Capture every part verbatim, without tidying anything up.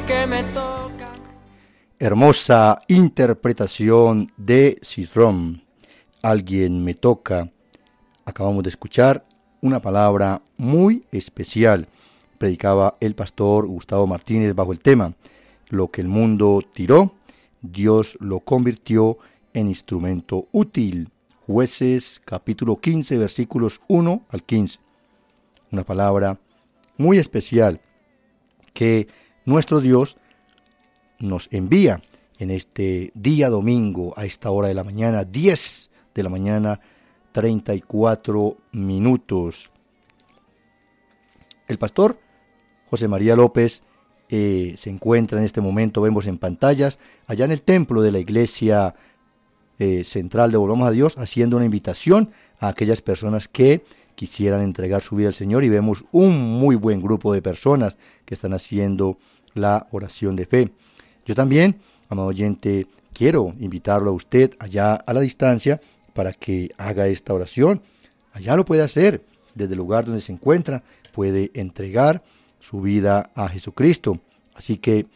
que me toca. Hermosa interpretación de Citrón. Alguien me toca. Acabamos de escuchar una palabra muy especial. Predicaba el pastor Gustavo Martínez bajo el tema: lo que el mundo tiró, Dios lo convirtió en instrumento útil. Jueces capítulo quince, versículos uno al quince. Una palabra muy especial que nuestro Dios nos envía en este día domingo a esta hora de la mañana, diez de la mañana, treinta y cuatro minutos. El pastor José María López eh, se encuentra en este momento, vemos en pantallas, allá en el templo de la iglesia eh, central de Volvamos a Dios, haciendo una invitación a aquellas personas que quisieran entregar su vida al Señor, y vemos un muy buen grupo de personas que están haciendo la oración de fe. Yo también, amado oyente, quiero invitarlo a usted allá a la distancia para que haga esta oración. Allá lo puede hacer, desde el lugar donde se encuentra, puede entregar su vida a Jesucristo. Así que,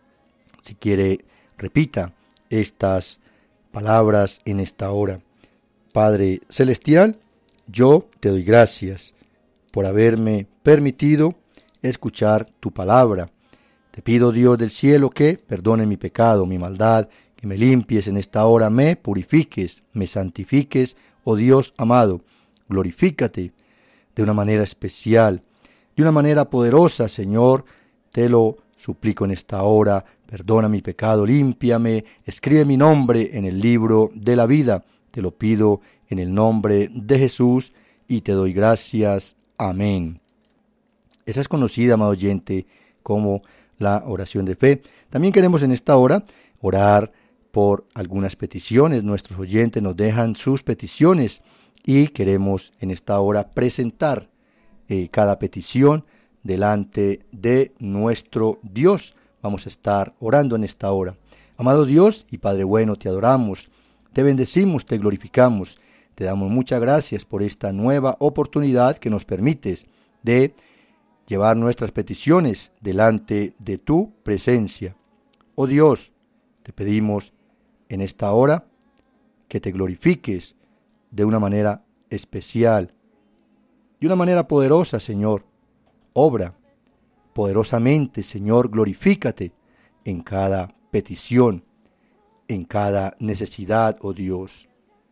si quiere, repita estas palabras en esta hora. Padre Celestial, yo te doy gracias por haberme permitido escuchar tu palabra. Te pido, Dios del cielo, que perdone mi pecado, mi maldad, que me limpies en esta hora, me purifiques, me santifiques, oh Dios amado. Glorifícate de una manera especial, de una manera poderosa, Señor. Te lo suplico en esta hora. Perdona mi pecado, límpiame, escribe mi nombre en el libro de la vida. Te lo pido en el nombre de Jesús y te doy gracias. Amén. Esa es conocida, amado oyente, como la oración de fe. También queremos en esta hora orar por algunas peticiones. Nuestros oyentes nos dejan sus peticiones y queremos en esta hora presentar eh, cada petición delante de nuestro Dios. Vamos a estar orando en esta hora. Amado Dios y Padre bueno, te adoramos, te bendecimos, te glorificamos, te damos muchas gracias por esta nueva oportunidad que nos permites de llevar nuestras peticiones delante de tu presencia. Oh Dios, te pedimos en esta hora que te glorifiques de una manera especial, de una manera poderosa, Señor. Obra poderosamente, Señor, glorifícate en cada petición, en cada necesidad, oh Dios.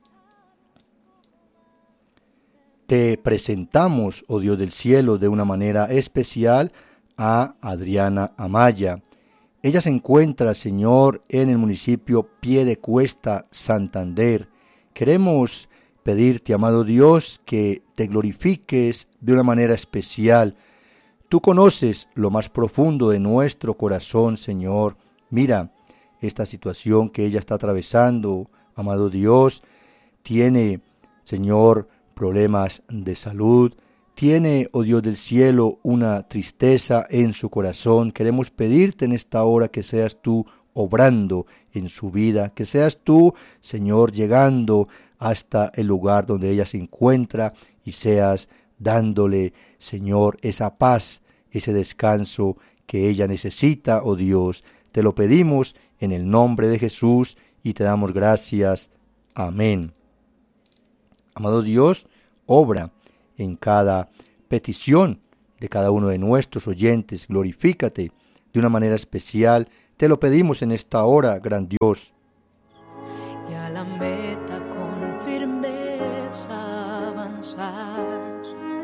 Te presentamos, oh Dios del cielo, de una manera especial a Adriana Amaya. Ella se encuentra, Señor, en el municipio Piedecuesta, Santander. Queremos pedirte, amado Dios, que te glorifiques de una manera especial. Tú conoces lo más profundo de nuestro corazón, Señor. Mira esta situación que ella está atravesando, amado Dios. Tiene, Señor, problemas de salud, tiene, oh Dios del cielo, una tristeza en su corazón. Queremos pedirte en esta hora que seas tú obrando en su vida, que seas tú, Señor, llegando hasta el lugar donde ella se encuentra y seas dándole, Señor, esa paz, ese descanso que ella necesita, oh Dios. Te lo pedimos en el nombre de Jesús y te damos gracias. Amén. Amado Dios, obra en cada petición de cada uno de nuestros oyentes. Glorifícate de una manera especial. Te lo pedimos en esta hora, gran Dios. Y a la meta con firmeza avanzar.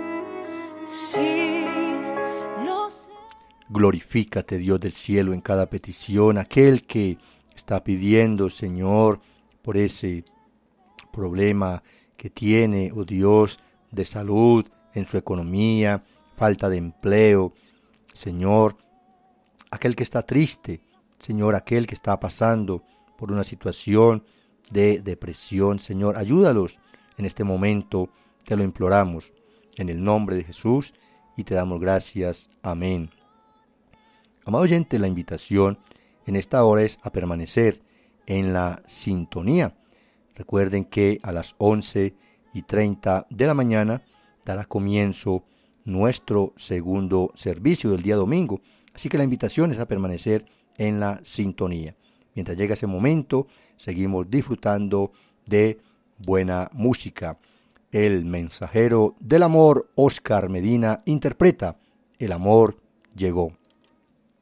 Sí, lo sé. Glorifícate, Dios del cielo, en cada petición. Aquel que está pidiendo, Señor, por ese problema que tiene, oh Dios, de salud, en su economía, falta de empleo, Señor, aquel que está triste, Señor, aquel que está pasando por una situación de depresión, Señor, ayúdalos en este momento, te lo imploramos, en el nombre de Jesús, y te damos gracias. Amén. Amado oyente, la invitación en esta hora es a permanecer en la sintonía. Recuerden que a las once y treinta de la mañana dará comienzo nuestro segundo servicio del día domingo. Así que la invitación es a permanecer en la sintonía. Mientras llega ese momento, seguimos disfrutando de buena música. El mensajero del amor, Oscar Medina, interpreta El amor llegó.